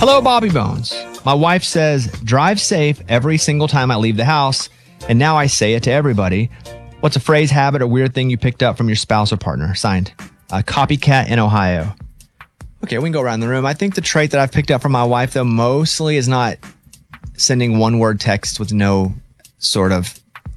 Hello, Bobby Bones. My wife says, drive safe every single time I leave the house. And now I say it to everybody. What's a phrase, habit, or weird thing you picked up from your spouse or partner? Signed, Copycat in Ohio. Okay, we can go around the room. I think the trait that I've picked up from my wife, though, mostly is not sending one-word text with no sort of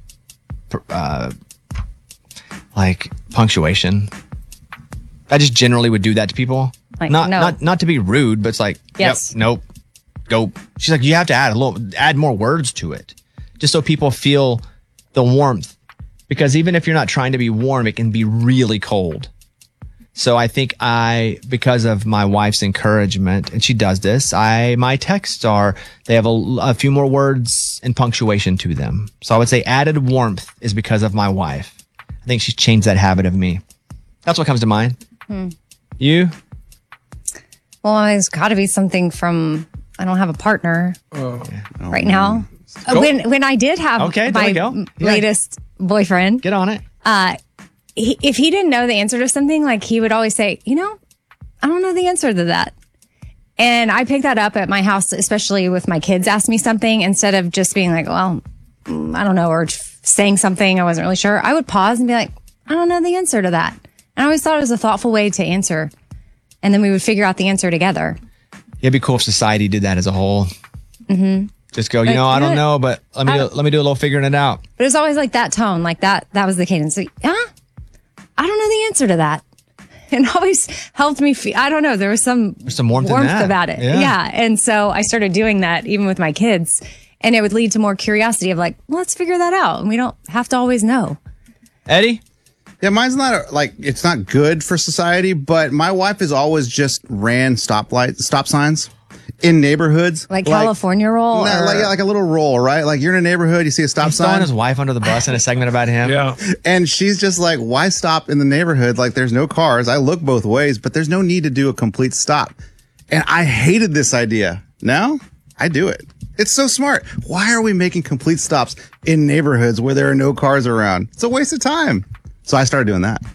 punctuation. I just generally would do that to people. Like, no. Not to be rude, but it's like, yes. Yep, nope, go. She's like, you have to add more words to it, just so people feel the warmth. Because even if you're not trying to be warm, it can be really cold. So I think because of my wife's encouragement, and she does this, my texts they have a few more words and punctuation to them. So I would say added warmth is because of my wife. I think she's changed that habit of me. That's what comes to mind. You? Well, it's got to be something from, I don't have a partner right now. When I did have my latest boyfriend. Get on it. If he didn't know the answer to something, like he would always say, I don't know the answer to that. And I picked that up at my house, especially with my kids ask me something, instead of just being like, well, I don't know, or saying something I wasn't really sure. I would pause and be like, I don't know the answer to that. And I always thought it was a thoughtful way to answer. And then we would figure out the answer together. It'd be cool if society did that as a whole. Mm-hmm. Just go, I don't know, but let me do a little figuring it out. But it was always like that tone, like that was the cadence. Like, I don't know the answer to that. And always helped me feel, I don't know, there was some warmth about it. Yeah. And so I started doing that even with my kids. And it would lead to more curiosity of like, well, let's figure that out. And we don't have to always know. Eddie? Yeah, mine's not it's not good for society, but my wife has always just ran stop signs in neighborhoods. Like California roll? Like a little roll, right? Like you're in a neighborhood, you see a stop sign. Throwing his wife under the bus in a segment about him. Yeah. And she's just like, why stop in the neighborhood? Like there's no cars. I look both ways, but there's no need to do a complete stop. And I hated this idea. Now I do it. It's so smart. Why are we making complete stops in neighborhoods where there are no cars around? It's a waste of time. So I started doing that.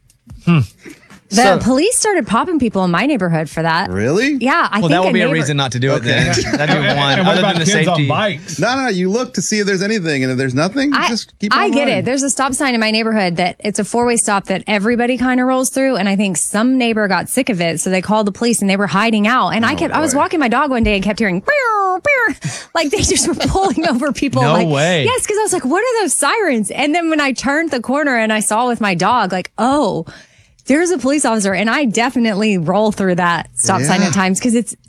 The police started popping people in my neighborhood for that. Really? Yeah. I think that would be a reason not to do it then. That'd be one. And what Other about than the kids safety. on bikes? No. You look to see if there's anything, and if there's nothing, just keep on I get running. it. There's a stop sign in my neighborhood that it's a 4-way stop that everybody kind of rolls through. And I think some neighbor got sick of it. So they called the police and they were hiding out. And I was walking my dog one day and kept hearing, beer, beer. Like they just were pulling over people. No like, way. Yes. Cause I was like, what are those sirens? And then when I turned the corner and I saw with my dog, like, oh, there's a police officer. And I definitely roll through that stop sign at times because it's